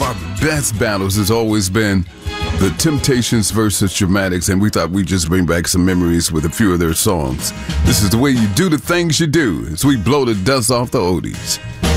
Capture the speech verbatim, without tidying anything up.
our best battles has always been the Temptations versus Dramatics, and we thought we'd just bring back some memories with a few of their songs. This is the way you do the things you do as we blow the dust off the oldies.